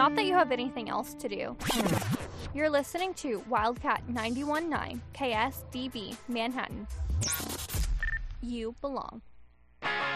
Not that you have anything else to do. You're listening to Wildcat 91.9 KSDB Manhattan. You belong.